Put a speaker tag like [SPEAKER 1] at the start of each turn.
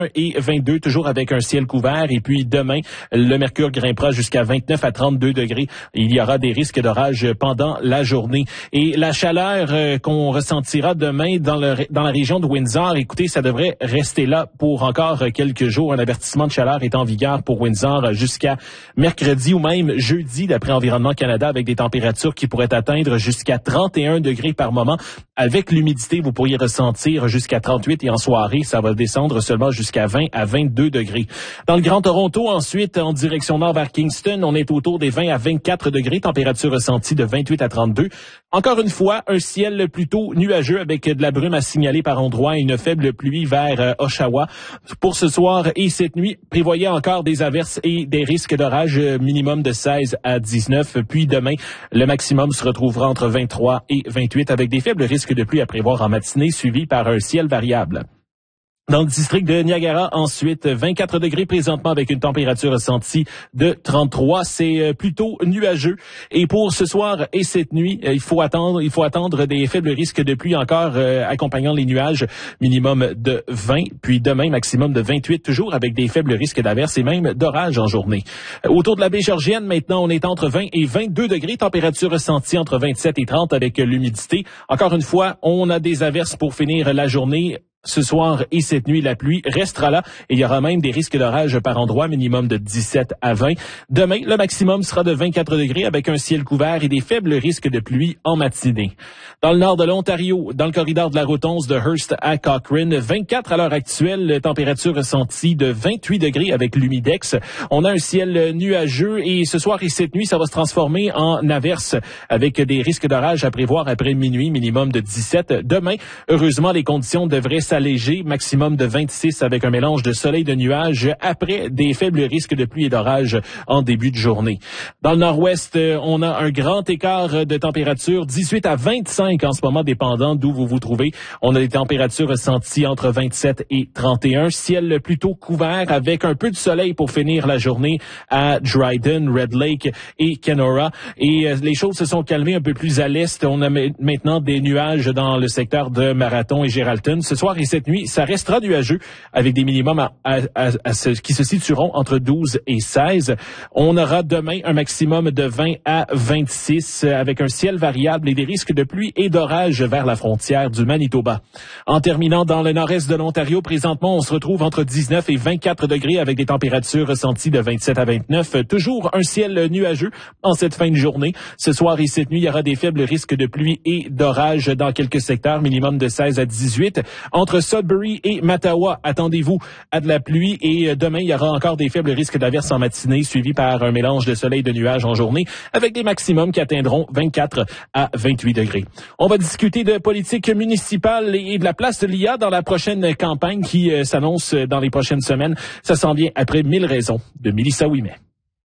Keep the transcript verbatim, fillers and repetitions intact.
[SPEAKER 1] et vingt-deux, toujours avec un ciel couvert. Et puis demain, le mercure grimpera jusqu'à vingt-neuf à trente-deux degrés. Il y aura des risques d'orage pendant la journée. Et la chaleur euh, qu'on ressentira demain dans, le, dans la région de Windsor, écoutez, ça devrait rester là pour encore quelques jours. Un avertissement de chaleur est en vigueur pour Windsor jusqu'à mercredi ou même jeudi, d'après Environnement Canada, avec des températures qui pourraient atteindre jusqu'à trente et un degrés par moment. Avec l'humidité, vous pourriez ressentir jusqu'à trente-huit et en soirée, ça va descendre seulement jusqu'à jusqu'à vingt à vingt-deux degrés. Dans le Grand Toronto, ensuite, en direction nord vers Kingston, on est autour des vingt à vingt-quatre degrés, température ressentie de vingt-huit à trente-deux. Encore une fois, un ciel plutôt nuageux avec de la brume à signaler par endroits et une faible pluie vers euh, Oshawa. Pour ce soir et cette nuit, prévoyez encore des averses et des risques d'orage minimum de seize à dix-neuf. Puis demain, le maximum se retrouvera entre vingt-trois et vingt-huit avec des faibles risques de pluie à prévoir en matinée, suivis par un ciel variable. Dans le district de Niagara, ensuite, vingt-quatre degrés présentement avec une température ressentie de trente-trois. C'est plutôt nuageux. Et pour ce soir et cette nuit, il faut attendre, il faut attendre des faibles risques de pluie encore euh, accompagnant les nuages, minimum de vingt. Puis demain, maximum de vingt-huit, toujours avec des faibles risques d'averses et même d'orage en journée. Autour de la baie Georgienne, maintenant, on est entre vingt et vingt-deux degrés. Température ressentie entre vingt-sept et trente avec l'humidité. Encore une fois, on a des averses pour finir la journée. Ce soir et cette nuit, la pluie restera là et il y aura même des risques d'orage par endroit, minimum de dix-sept à vingt. Demain, le maximum sera de vingt-quatre degrés avec un ciel couvert et des faibles risques de pluie en matinée. Dans le nord de l'Ontario, dans le corridor de la route onze de Hearst à Cochrane, vingt-quatre à l'heure actuelle, température ressentie de vingt-huit degrés avec l'humidex. On a un ciel nuageux et ce soir et cette nuit, ça va se transformer en averse avec des risques d'orage à prévoir après minuit, minimum de dix-sept. Demain, heureusement, les conditions devraient s'alléger, maximum de vingt-six avec un mélange de soleil et de nuages après des faibles risques de pluie et d'orage en début de journée. Dans le nord-ouest, on a un grand écart de température, dix-huit à vingt-cinq en ce moment, dépendant d'où vous vous trouvez. On a des températures ressenties entre vingt-sept et trente et un. Ciel plutôt couvert avec un peu de soleil pour finir la journée à Dryden, Red Lake et Kenora. Et les choses se sont calmées un peu plus à l'est. On a maintenant des nuages dans le secteur de Marathon et Geraldton. Ce soir et cette nuit, ça restera nuageux avec des minimums à, à, à, à ce, qui se situeront entre douze et seize. On aura demain un maximum de vingt à vingt-six avec un ciel variable et des risques de pluie et d'orage vers la frontière du Manitoba. En terminant dans le nord-est de l'Ontario, présentement, on se retrouve entre dix-neuf et vingt-quatre degrés avec des températures ressenties de vingt-sept à vingt-neuf. Toujours un ciel nuageux en cette fin de journée. Ce soir et cette nuit, il y aura des faibles risques de pluie et d'orage dans quelques secteurs, minimum de seize à dix-huit. Entre Sudbury et Mattawa, attendez-vous à de la pluie et demain, il y aura encore des faibles risques d'averses en matinée, suivis par un mélange de soleil et de nuages en journée, avec des maximums qui atteindront vingt-quatre à vingt-huit degrés. On va discuter de politique municipale et de la place de l'I A dans la prochaine campagne qui euh, s'annonce dans les prochaines semaines. Ça s'en vient après mille raisons de Mélissa Ouimet.